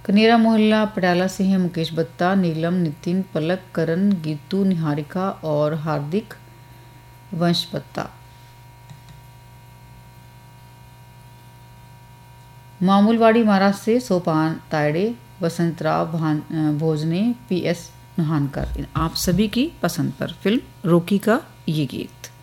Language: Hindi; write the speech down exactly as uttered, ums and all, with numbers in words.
कनेरा मोहल्ला पटियाला से हैं मुकेश बत्ता, नीलम, नितिन, पलक, करण, गीतू, निहारिका और हार्दिक वंश बत्ता। मामूलवाड़ी महाराष्ट्र से सोपान तायड़े, वसंतराव भोजने, पी एस नहानकर। आप सभी की पसंद पर फिल्म रोकी का ये गीत।